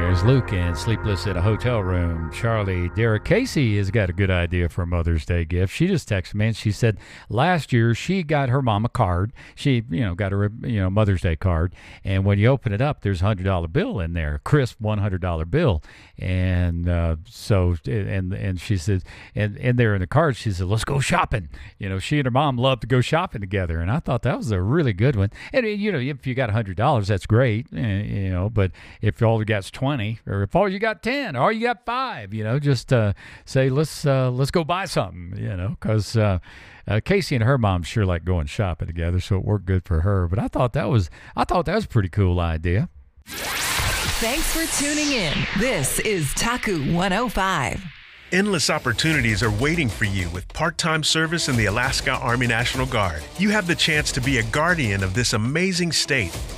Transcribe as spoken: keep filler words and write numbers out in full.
was Luke and Sleepless in a Hotel Room. Charlie, Derek Casey has got a good idea for a Mother's Day gift. She just texted me and she said last year she got her mom a card. She, you know, got her, you know, Mother's Day card. And when you open it up, there's a one hundred dollar bill in there, a crisp one hundred dollar bill. And uh, so, and and she said, and in there in the card, she said, let's go shopping. You know, she and her mom love to go shopping together. And I thought that was a really good one. And, you know, if you got one hundred dollars, that's great, you know, but if all you got's twenty, or if all you got ten, or you got five, you know, just uh, say, let's uh, let's go buy something, you know, because uh, uh, Casey and her mom sure like going shopping together, so it worked good for her. But I thought that was, I thought that was a pretty cool idea. Thanks for tuning in. This is Taku one oh five. Endless opportunities are waiting for you with part-time service in the Alaska Army National Guard. You have the chance to be a guardian of this amazing state.